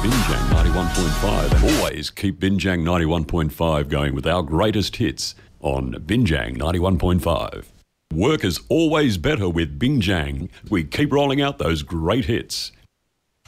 Binjang 91.5. And always keep Binjang 91.5 going with our greatest hits on Binjang 91.5. Work is always better with Binjang. We keep rolling out those great hits.